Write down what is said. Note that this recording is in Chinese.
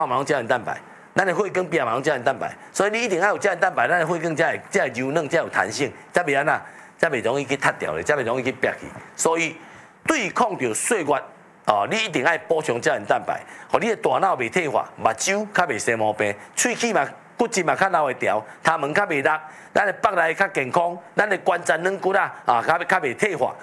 嘛拢胶原蛋白，咱的血管壁嘛拢胶原蛋白，所以你一定要有胶原蛋白，咱的血管才会柔软，才有弹性，才袂安那，才袂容易去塌掉咧，才袂容易去瘪去。所以对抗着岁月。哦，你一定要补充胶原蛋白，互你的大脑袂退化，目睭较袂生毛病，喙齿嘛骨质嘛较留会调，头毛较袂落，咱的腹内较健康，咱的关节软骨啊较袂退化。